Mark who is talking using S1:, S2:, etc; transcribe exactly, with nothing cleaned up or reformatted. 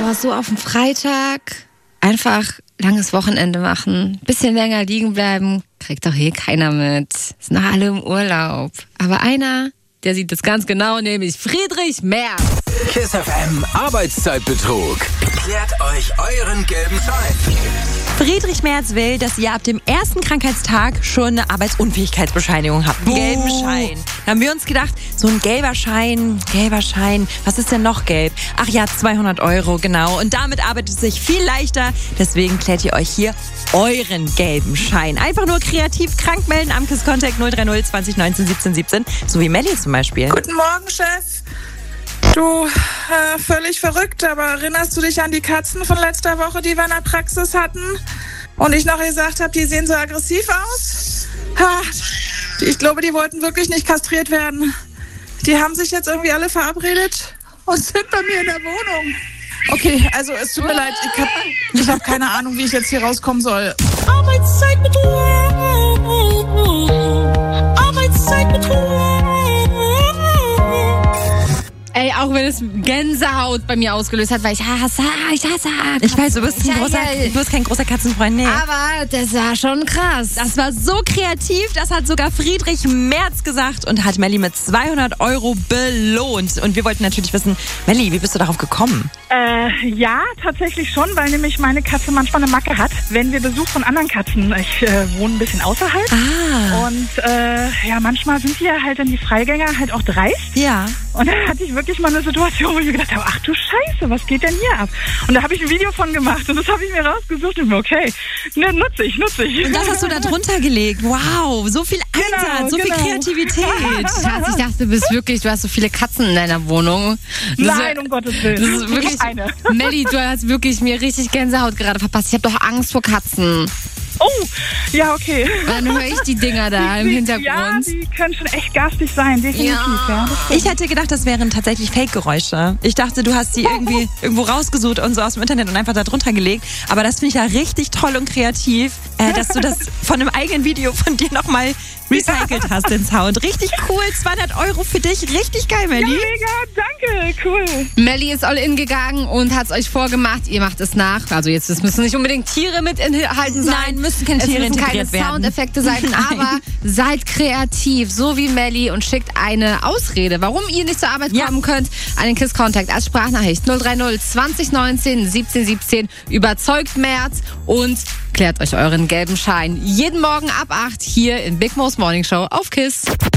S1: aber so auf den Freitag einfach langes Wochenende machen, bisschen länger liegen bleiben, kriegt doch hier keiner mit. Sind noch alle im Urlaub. Aber einer, der sieht das ganz genau, nämlich Friedrich Merz.
S2: KISS F M Arbeitszeitbetrug. Klärt euch euren gelben Schein.
S3: Friedrich Merz will, dass ihr ab dem ersten Krankheitstag schon eine Arbeitsunfähigkeitsbescheinigung habt. Einen gelben Schein. Da haben wir uns gedacht, so ein gelber Schein, gelber Schein, was ist denn noch gelb? Ach ja, zweihundert Euro, genau. Und damit arbeitet es sich viel leichter. Deswegen klärt ihr euch hier euren gelben Schein. Einfach nur kreativ krank melden am KISS Contact null drei null zwanzig neunzehn siebzehn siebzehn. So wie Melli zum Beispiel.
S4: Guten Morgen, Chef. Du, äh, völlig verrückt, aber erinnerst du dich an die Katzen von letzter Woche, die wir in der Praxis hatten? Und ich noch gesagt habe, die sehen so aggressiv aus? Ha, ich glaube, die wollten wirklich nicht kastriert werden. Die haben sich jetzt irgendwie alle verabredet und sind bei mir in der Wohnung. Okay, also es tut mir leid, ich habe ich hab keine Ahnung, wie ich jetzt hier rauskommen soll.
S5: Arbeitszeitbetrug. Arbeitszeitbetrug.
S1: Ey, auch wenn es Gänsehaut bei mir ausgelöst hat, weil ich hasse, ich hasse Katzen.
S3: Ich weiß, du bist, ein
S1: Ja,
S3: großer,
S1: ja.
S3: du bist kein großer Katzenfreund, nee.
S1: Aber das war schon krass.
S3: Das war so kreativ, das hat sogar Friedrich Merz gesagt und hat Melli mit zweihundert Euro belohnt. Und wir wollten natürlich wissen, Melli, wie bist du darauf gekommen?
S4: Äh, ja, tatsächlich schon, weil nämlich meine Katze manchmal eine Macke hat, wenn wir Besuch von anderen Katzen, ich äh, wohne ein bisschen außerhalb
S3: Ah.
S4: und äh, ja, manchmal sind die ja halt dann die Freigänger halt auch dreist.
S3: Ja.
S4: Und dann hatte ich wirklich mal eine Situation, wo ich mir gedacht habe, ach du Scheiße, was geht denn hier ab? Und da habe ich ein Video von gemacht und das habe ich mir rausgesucht und mir, okay, ne, nutze ich, nutze ich.
S3: Und das hast du da drunter gelegt. Wow, so viel Einsatz,
S4: Genau,
S3: so viel
S4: genau.
S3: Kreativität.
S1: Schatz, ich dachte, du bist wirklich, du hast so viele Katzen in deiner Wohnung. Das
S4: Nein,
S1: ist,
S4: um Gottes Willen.
S1: das ist wirklich,
S4: eine.
S1: Melli, du hast wirklich mir richtig Gänsehaut gerade verpasst. Ich habe doch Angst vor Katzen.
S4: Oh, ja, okay.
S1: Dann höre ich die Dinger da im
S4: Ja,
S1: Hintergrund.
S4: die können schon echt garstig sein, definitiv.
S1: Ja.
S4: Ja.
S3: Ich hätte gedacht, das wären tatsächlich Fake-Geräusche. Ich dachte, du hast die irgendwie irgendwo rausgesucht und so aus dem Internet und einfach da drunter gelegt. Aber das finde ich ja richtig toll und kreativ, äh, dass du das von einem eigenen Video von dir nochmal recycelt hast, den Sound. Richtig cool, zweihundert Euro für dich. Richtig geil,
S4: Ja,
S3: Melli.
S4: mega, danke, cool.
S1: Melli ist all in gegangen und hat es euch vorgemacht. Ihr macht es nach. Also jetzt es müssen nicht unbedingt Tiere mit enthalten sein.
S3: Nein, müssen keine
S1: es
S3: Tiere
S1: müssen keine
S3: integriert werden.
S1: Soundeffekte sein, aber seid kreativ, so wie Melli, und schickt eine Ausrede, warum ihr nicht zur Arbeit
S3: Ja.
S1: kommen könnt, an den KISS Contact als Sprachnachricht null drei null zwanzig neunzehn siebzehn siebzehn. Überzeugt Merz und klärt euch euren gelben Schein. Jeden Morgen ab acht hier in Big Mo's Morning Show auf KISS.